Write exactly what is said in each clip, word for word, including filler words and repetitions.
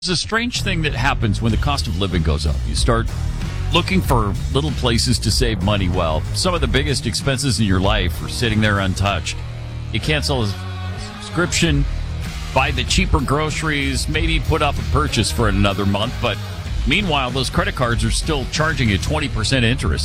There's a strange thing that happens when the cost of living goes up. You start looking for little places to save money. Well, some of the biggest expenses in your life are sitting there untouched. You cancel a subscription, buy the cheaper groceries, maybe put off a purchase for another month. But meanwhile, those credit cards are still charging you twenty percent interest.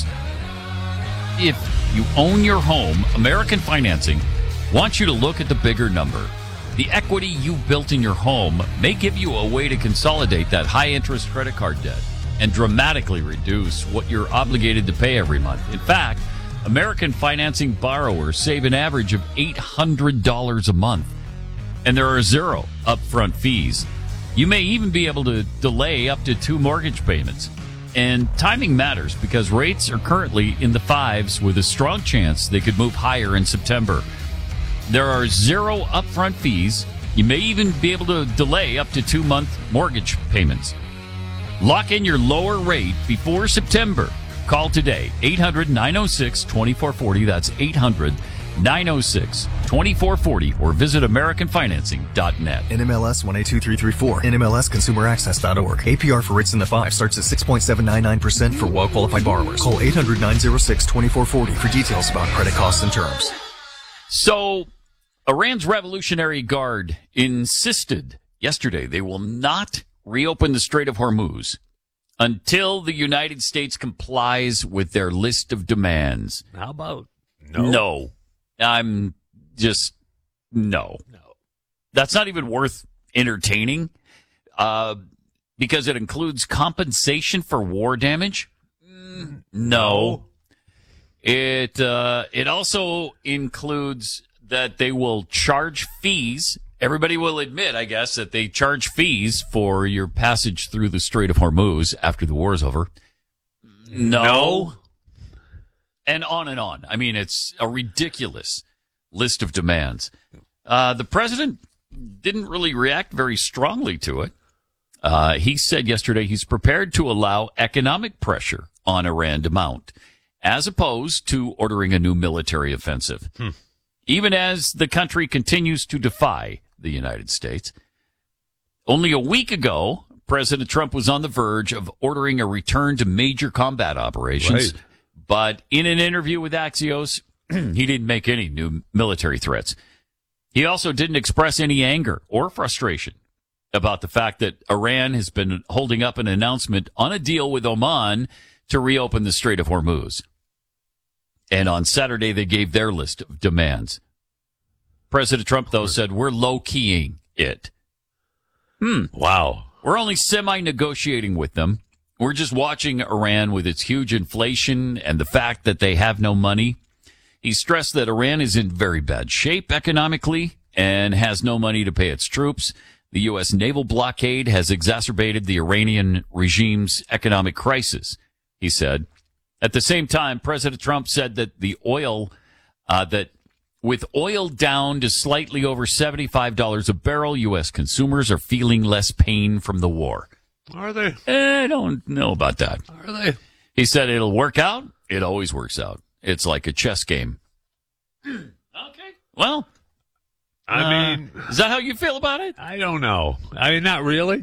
If you own your home, American Financing wants you to look at the bigger number. The equity you built in your home may give you a way to consolidate that high-interest credit card debt and dramatically reduce what you're obligated to pay every month. In fact, American Financing borrowers save an average of eight hundred dollars a month, and there are zero upfront fees. You may even be able to delay up to two mortgage payments. And timing matters because rates are currently in the fives with a strong chance they could move higher in September. There are zero upfront fees. You may even be able to delay up to two-month mortgage payments. Lock in your lower rate before September. Call today, eight hundred, nine oh six, two four four oh. That's eight hundred, nine oh six, two four four oh, or visit American Financing dot net. N M L S one eight two three three four. N M L S consumer access dot org. A P R for rates in the five starts at six point seven nine nine percent for well-qualified borrowers. Call eight hundred, nine oh six, two four four oh for details about credit costs and terms. So, Iran's Revolutionary Guard insisted yesterday they will not reopen the Strait of Hormuz until the United States complies with their list of demands. How about no? No. I'm just, no. No. That's not even worth entertaining, uh, because it includes compensation for war damage. Mm, no. It, uh, it also includes that they will charge fees. Everybody will admit, I guess, that they charge fees for your passage through the Strait of Hormuz after the war is over. No. no. And on and on. I mean, it's a ridiculous list of demands. Uh, the president didn't really react very strongly to it. Uh, he said yesterday he's prepared to allow economic pressure on Iran to mount, as opposed to ordering a new military offensive. Hmm. Even as the country continues to defy the United States. Only a week ago, President Trump was on the verge of ordering a return to major combat operations. Right. But in an interview with Axios, he didn't make any new military threats. He also didn't express any anger or frustration about the fact that Iran has been holding up an announcement on a deal with Oman to reopen the Strait of Hormuz. And on Saturday, they gave their list of demands. President Trump, though, said, we're low-keying it. Hmm. Wow. We're only semi-negotiating with them. We're just watching Iran with its huge inflation and the fact that they have no money. He stressed that Iran is in very bad shape economically and has no money to pay its troops. The U S naval blockade has exacerbated the Iranian regime's economic crisis, he said. At the same time, President Trump said that the oil, uh, that with oil down to slightly over seventy-five dollars a barrel, U S consumers are feeling less pain from the war. Are they? I don't know about that. Are they? He said it'll work out. It always works out. It's like a chess game. Okay. Well, I uh, mean, is that how you feel about it? I don't know. I mean, not really.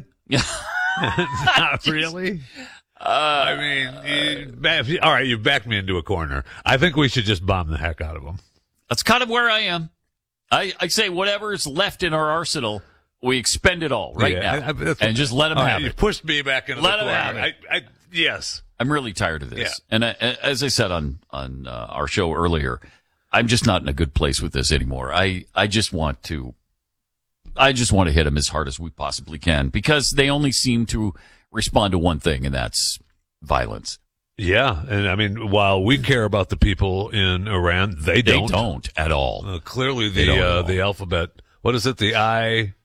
Not really. Uh, I mean, you, all right, you've backed me into a corner. I think we should just bomb the heck out of them. That's kind of where I am. I, I say whatever's left in our arsenal, we expend it all right yeah, now, I, I, and just let them all have right, it. You pushed me back into let the corner. Have it. I, I, yes. I'm really tired of this. Yeah. And I, as I said on, on uh, our show earlier, I'm just not in a good place with this anymore. I, I just want to, I just want to hit them as hard as we possibly can because they only seem to respond to one thing, and that's violence. Yeah. And I mean, while we care about the people in Iran, they don't. They don't at all. Uh, clearly the, uh, the alphabet, what is it? The I,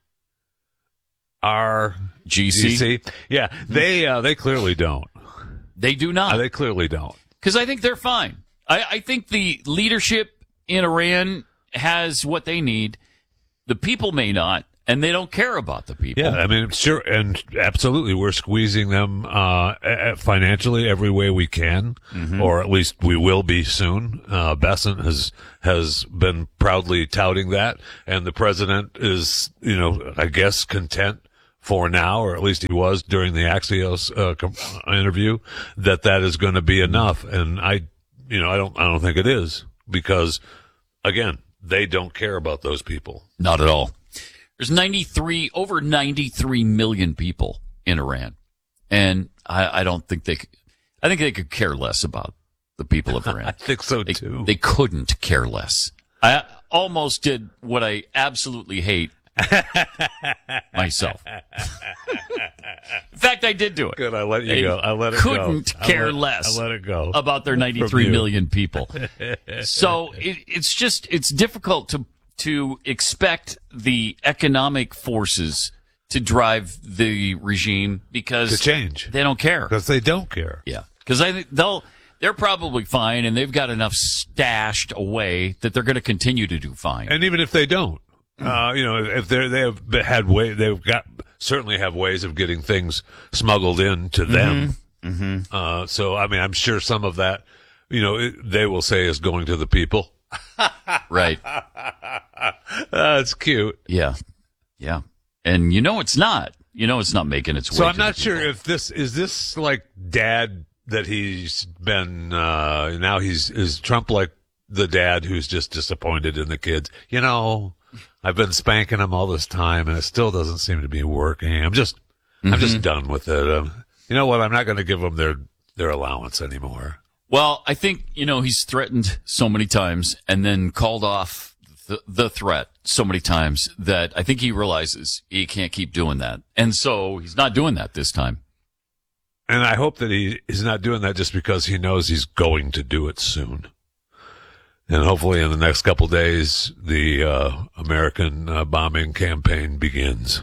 R, G C? Yeah. They, uh, they clearly don't. They do not. Uh, they clearly don't. Because I think they're fine. I, I think the leadership in Iran has what they need. The people may not, and they don't care about the people. Yeah, I mean, sure, and absolutely, we're squeezing them uh, financially every way we can, mm-hmm. or at least we will be soon. Uh, Bessent has has been proudly touting that, and the president is, you know, I guess content for now, or at least he was during the Axios uh, com- interview, that that is going to be enough. And I, you know, I don't, I don't think it is, because again, they don't care about those people. Not at all. There's ninety-three, over ninety-three million people in Iran. And I, I don't think they could, I think they could care less about the people of Iran. I think so They, too. they couldn't care less. I almost did what I absolutely hate myself. In fact, I did do it. Good, I let you They go. I let it go. couldn't I care let- less I let it go. about their ninety-three million people. So it, it's just, it's difficult to, to expect the economic forces to drive the regime because To change. they don't care. Because they don't care. Yeah. Because I think they'll, they're probably fine and they've got enough stashed away that they're going to continue to do fine. And even if they don't, uh, you know, if they they have had way, they've got certainly have ways of getting things smuggled in to them. Mm-hmm. Uh, so I mean, I'm sure some of that, you know, it, they will say is going to the people. Right. That's cute. Yeah. Yeah. And you know it's not. You know it's not making its way. So I'm to not the sure people. if this is this like dad that he's been uh now he's is Trump like the dad who's just disappointed in the kids. You know, I've been spanking them all this time and it still doesn't seem to be working. I'm just I'm Mm-hmm. just done with it. Um, you know what? I'm not going to give them their their allowance anymore. Well, I think, you know, he's threatened so many times and then called off the, the threat so many times that I think he realizes he can't keep doing that. And so he's not doing that this time. And I hope that he is not doing that just because he knows he's going to do it soon. And hopefully in the next couple of days, the uh, American uh, bombing campaign begins.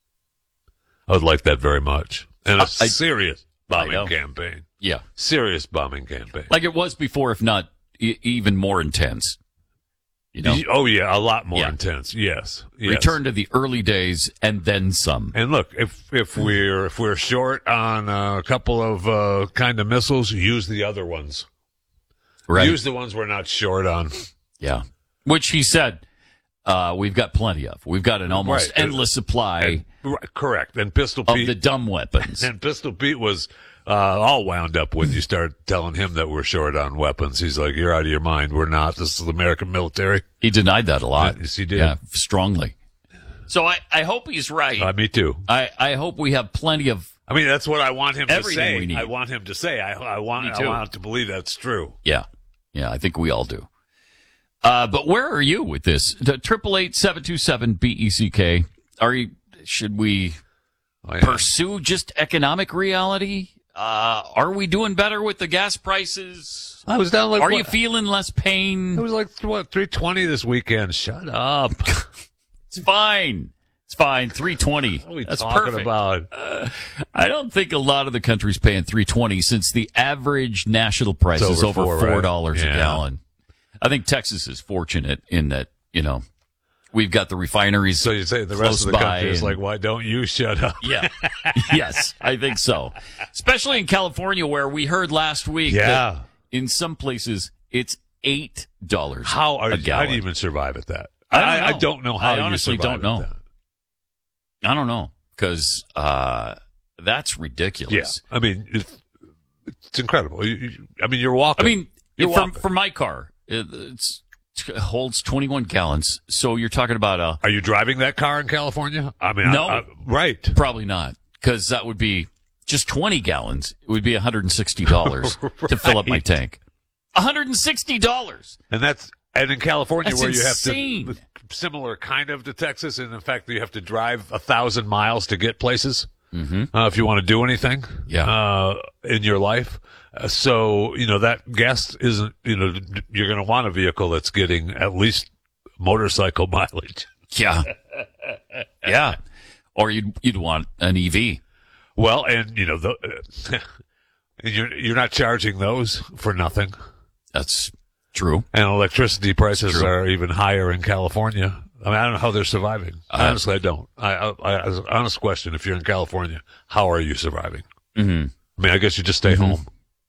I would like that very much. And a I- I- serious I know. bombing campaign. Yeah. Serious bombing campaign. Like it was before, if not e- even more intense. You know, Oh, yeah, a lot more Yeah. intense. Yes. yes. return to the early days and then some. And look, if if we're if we're short on a couple of uh, kind of missiles, use the other ones. Right. Use the ones we're not short on. Yeah. Which he said, uh, we've got plenty of. We've got an almost Right. endless supply And, right, correct. And Pistol of Pete the dumb weapons. and Pistol Pete was uh, all wound up when you start telling him that we're short on weapons. He's like, "You're out of your mind. We're not. This is the American military." He denied that a lot. Yes, he did. Yeah, strongly. So I, I hope he's right. Uh, me too. I, I hope we have plenty of, I mean, that's what I want him to Everything say. we need. I want him to say. I, I want. Me I too. want to believe that's true. yeah. Yeah, I think we all do. Uh, but where are you with this? Triple eight seven two seven B E C K. Are you, should we Oh, yeah. pursue just economic reality? Uh, are we doing better with the gas prices? I was down like. Are what? you feeling less pain? It was like what three twenty this weekend. Shut up. It's fine. It's fine. three twenty. What are we That's talking perfect. about? I don't think a lot of the country's paying three twenty since the average national price It's is over over four, four dollars right? a Yeah. gallon. I think Texas is fortunate in that, you know, we've got the refineries. So you say the close rest of the by country is and- like, why don't you shut up? Yeah. Yes, I think so. Especially in California where we heard last week Yeah. that in some places it's eight dollars How are a you, gallon. how do you even survive at that? I don't I, I know. don't know how I you honestly survive don't at know. that. I don't know because uh, that's Yeah, ridiculous. I mean, it's, it's incredible. You, you, I mean, you're walking. I mean, You're for, welcome. for my car, it, it's, it holds twenty-one gallons. So you're talking about a Are you driving that car in California? I mean, No. I, I, right. probably not because that would be just twenty gallons. It would be one hundred sixty dollars to fill up my Right. tank. one hundred sixty dollars. And that's and in California That's where you insane. have to similar kind of to Texas, and in fact, you have to drive a thousand miles to get places Mm-hmm. uh, if you want to do anything. Yeah. Uh, in your life. Uh, so you know that gas isn't. You know, you're going to want a vehicle that's getting at least motorcycle mileage. Yeah. Yeah. Or you'd, you'd want an E V. Well, and you know the. And you're you're not charging those for nothing, That's true. and electricity prices True. are even higher in California. I mean, I don't know how they're surviving. Uh, Honestly, I don't. I, I, I as an honest question: if you're in California, how are you surviving? Mm-hmm. I mean, I guess you just stay home.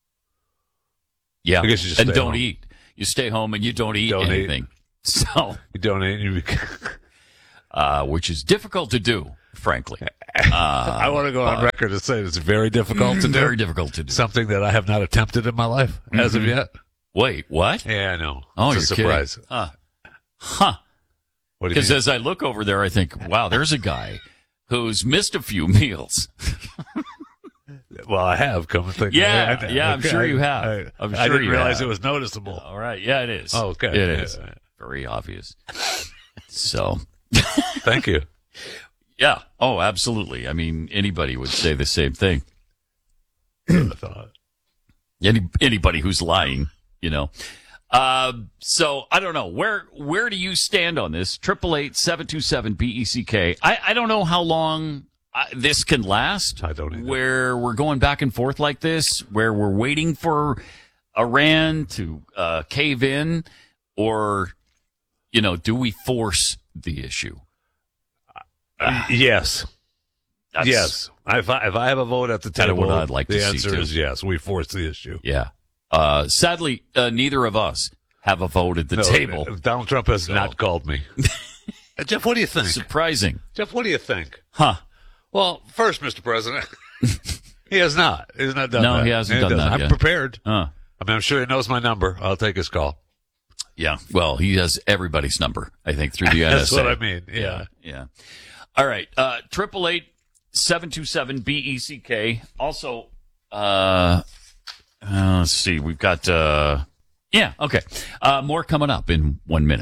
Yeah. I guess you just and stay don't home. eat. You stay home and you don't eat Don't eat. anything. So, You donate. You, uh, which is difficult to do, frankly. Uh, I want to go on record and say it's very difficult to do. Very difficult to do. Something that I have not attempted in my life mm-hmm. as of yet. Wait, what? Yeah, I know. Oh, it's you're a surprise. Kidding. Huh. Huh. Because as I look over there, I think, wow, there's a guy who's missed a few meals. Well, I have come to think. Yeah, of it. I, yeah, I'm okay, sure you I, have. I, I'm sure I didn't you realize have. it was noticeable. All right, yeah, it is. Oh, okay, it yeah, is yeah. very obvious. So, thank you. Yeah. Oh, absolutely. I mean, anybody would say the same thing. I thought. Any anybody who's lying, you know. Uh, so I don't know where where do you stand on this? Triple eight seven two seven B E C K. I I don't know how long uh, this can last. I don't either. Where we're going back and forth like this, where we're waiting for Iran to uh, cave in, or you know, do we force the issue? Uh, yes. That's yes. If I, if I have a vote at the kinda table, what I'd like the to see, answer too. is yes. We force the issue. Yeah. Uh, sadly, uh, neither of us have a vote at the No, table. Donald Trump has So. not called me. Uh, Jeff, what do you think? Surprising. Jeff, what do you think? Huh. Well, first, Mister President, he has not. He has not done No, that. he hasn't done doesn't. that I'm yet. prepared. Huh. I mean, I'm sure he knows my number. I'll take his call. Yeah. Well, he has everybody's number, I think, through the N S A. That's what I mean. Yeah. Yeah. Yeah. All right. Uh, triple eight seven two seven B E C K. Also, uh, uh, let's see. We've got, uh, yeah. Okay. Uh, more coming up in one minute.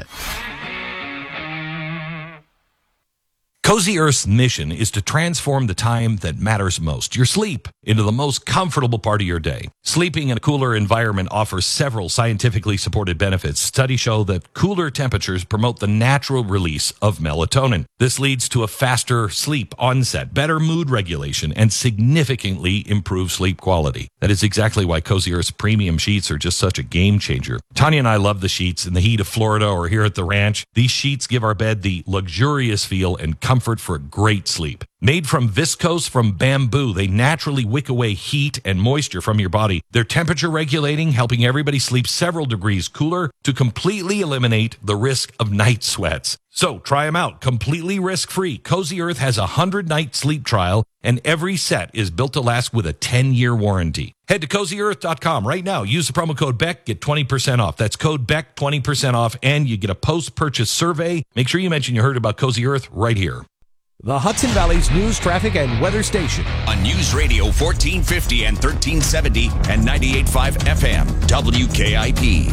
Cozy Earth's mission is to transform the time that matters most, your sleep, into the most comfortable part of your day. Sleeping in a cooler environment offers several scientifically supported benefits. Studies show that cooler temperatures promote the natural release of melatonin. This leads to a faster sleep onset, better mood regulation, and significantly improved sleep quality. That is exactly why Cozy Earth's premium sheets are just such a game changer. Tanya and I love the sheets in the heat of Florida or here at the ranch. These sheets give our bed the luxurious feel and comfort for a great sleep. Made from viscose from bamboo, they naturally wick away heat and moisture from your body. They're temperature regulating, helping everybody sleep several degrees cooler to completely eliminate the risk of night sweats. So try them out completely risk-free. Cozy Earth has a one hundred night sleep trial, and every set is built to last with a ten year warranty. Head to cozy earth dot com right now. Use the promo code Beck, get twenty percent off. That's code Beck, twenty percent off, and you get a post-purchase survey. Make sure you mention you heard about Cozy Earth right here. The Hudson Valley's news, traffic, and weather station. On News Radio fourteen fifty and thirteen seventy and ninety-eight point five F M, W K I P.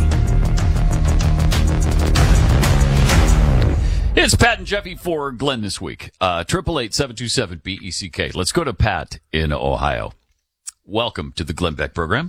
It's Pat and Jeffy for Glenn this week. Uh, triple eight seven two seven B E C K. Let's go to Pat in Ohio. Welcome to the Glenn Beck program.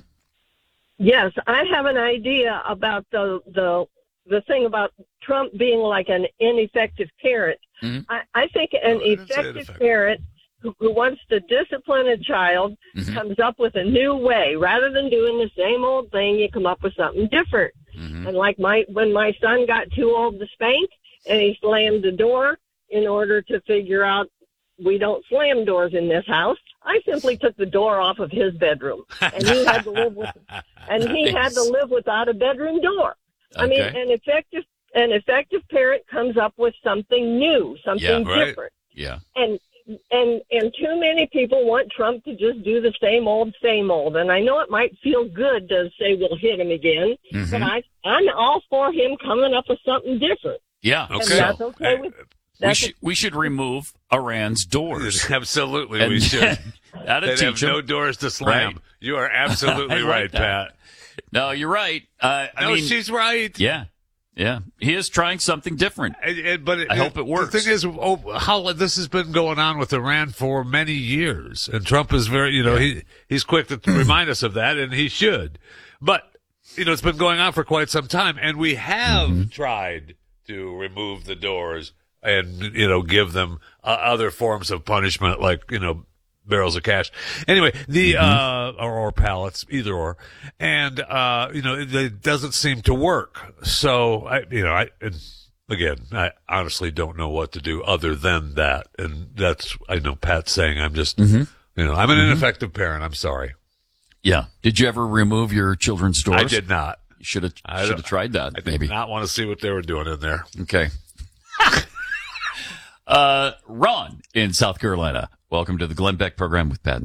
Yes, I have an idea about the the the thing about Trump being like an ineffective parent. Mm-hmm. I, I think an Oh, I didn't say effective ineffective. parent who, who wants to discipline a child Mhm. comes up with a new way. Rather than doing the same old thing, you come up with something different. Mhm. And like my when my son got too old to spank, and he slammed the door in order to figure out we don't slam doors in this house, I simply took the door off of his bedroom, and he had to live with, and he Nice. had to live without a bedroom door. I mean, Okay. an effective an effective parent comes up with something new, something Yeah, right. different, Yeah. and and and too many people want Trump to just do the same old, same old. And I know it might feel good to say we'll hit him again, Mhm. but I I'm all for him coming up with something different. Yeah. And Okay. that's okay with We that's should, we should remove Iran's doors. Absolutely, And we should. that'll They'd have teach 'em. no doors to slam. Right. You are absolutely I like right, that. Pat. No, you're right. Uh, I no, mean, she's right. yeah. Yeah. He is trying something different. And- and- but it, I hope it works. The thing is, oh, how this has been going on with Iran for many years, and Trump is very, you know, he he's quick to remind us of that, and he should. But you know, it's been going on for quite some time, and we have Mm-hmm. tried to remove the doors and you know give them uh, other forms of punishment, like you know. barrels of cash. Anyway, the, Mm-hmm. uh, or, or pallets, either or. And, uh, you know, it, it doesn't seem to work. So, I, you know, I, and again, I honestly don't know what to do other than that. And that's, I know Pat's saying I'm just, Mm-hmm. you know, I'm an ineffective parent. I'm sorry. Yeah. Did you ever remove your children's doors? I did not. You should have I should don't- have tried that. I did maybe. not want to see what they were doing in there. Okay. Uh, Ron in South Carolina. Welcome to the Glenn Beck program with Pat